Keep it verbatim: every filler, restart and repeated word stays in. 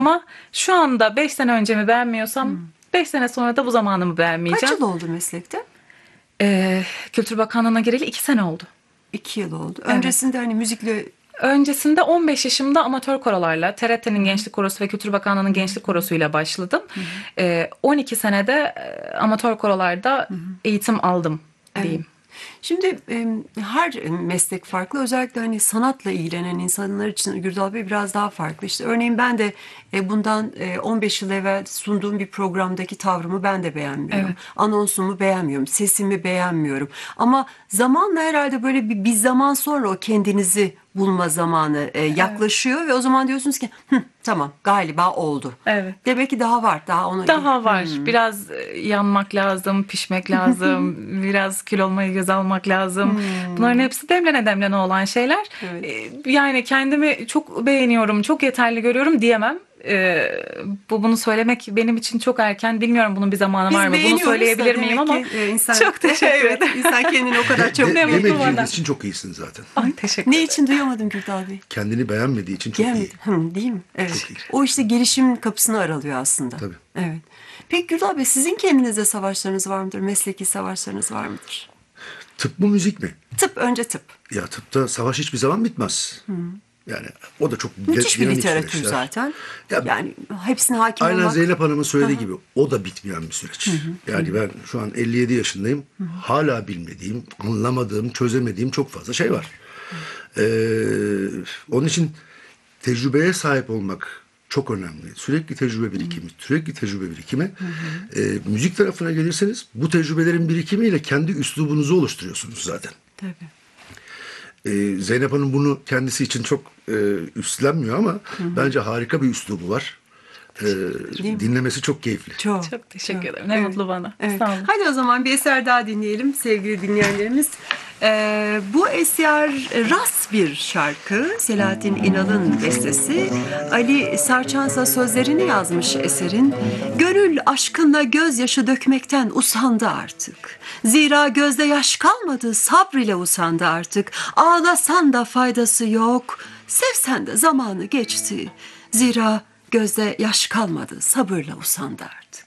Ama şu anda beş sene öncemi beğenmiyorsam beş sene sonra da bu zamanımı Kaç beğenmeyeceğim. yıl oldu meslekte? Ee, Kültür Bakanlığı'na gireli iki sene oldu. İki yıl oldu. Evet. Öncesinde hani müzikle Öncesinde on beş yaşımda amatör korolarla, T R T'nin Gençlik Korosu ve Kültür Bakanlığı'nın Gençlik Korosu'yla başladım. Ee, on iki senede e, amatör korolarda eğitim aldım diyeyim. Şimdi e, her meslek farklı. Özellikle hani sanatla ilgilenen insanlar için Gürdal Bey biraz daha farklı. İşte örneğin ben de e, bundan e, on beş yıl evvel sunduğum bir programdaki tavrımı ben de beğenmiyorum. Evet. Anonsumu beğenmiyorum, sesimi beğenmiyorum. Ama zamanla herhalde böyle bir, bir zaman sonra o kendinizi bulma zamanı e, yaklaşıyor ve o zaman diyorsunuz ki Hı, tamam galiba oldu. Evet. Demek ki daha var, daha onu Daha var. Biraz e, yanmak lazım, pişmek lazım, biraz kilo olmayı göze almak lazım. Bunların hepsi demlene demlene olan şeyler. Evet. E, Yani kendimi çok beğeniyorum, çok yeterli görüyorum diyemem. E, bu bunu söylemek benim için çok erken. Bilmiyorum bunun bir zamanı Biz var mı? Bunu beğeniyoruz da söyleyebilir miyim demek ama ki, e, insan, çok teşekkür evet, ederim. İnsan kendini o kadar çok Ne mutlu bana. Demediğiniz için çok iyisin zaten. Ay teşekkür Ne ederim. için duyamadım Gürdal Bey? Kendini beğenmediği için çok Gelmedi. iyi. Hı, değil mi? Evet. Çok iyi. O işte gelişim kapısını aralıyor aslında. Tabii. Evet. Peki Gürdal Bey sizin kendinizde savaşlarınız var mıdır? Mesleki savaşlarınız var mıdır? Tıp mı müzik mi? Tıp önce tıp. Ya tıpta savaş hiçbir zaman bitmez. Yani o da çok Müthiş bir dinamik literatür süreçler. zaten. Ya, yani hepsine hakim Aynen olmak. Zeynep Hanım'ın söylediği gibi o da bitmeyen bir süreç. Yani ben şu an elli yedi yaşındayım. Hala bilmediğim, anlamadığım, çözemediğim çok fazla şey var. Ee, onun için tecrübeye sahip olmak çok önemli. Sürekli tecrübe birikimi, sürekli tecrübe birikimi. Ee, müzik tarafına gelirseniz bu tecrübelerin birikimiyle kendi üslubunuzu oluşturuyorsunuz zaten. Tabii. Ee, Zeynep Hanım bunu kendisi için çok e, üstlenmiyor ama bence harika bir üslubu var. Ee, dinlemesi çok keyifli. Çok. Çok teşekkür ederim. Ne mutlu bana. Evet. Sağ olun. Hadi o zaman bir eser daha dinleyelim sevgili dinleyenlerimiz. Ee, bu eser ras bir şarkı. Selahattin İnal'ın bestesi. Ali Sarçansa sözlerini yazmış eserin. Gönül aşkınla gözyaşı dökmekten usandı artık. Zira gözde yaş kalmadı, sabrıyla usandı artık. Ağlasan da faydası yok, sevsen de zamanı geçti. Zira gözde yaş kalmadı, sabırla usandı artık.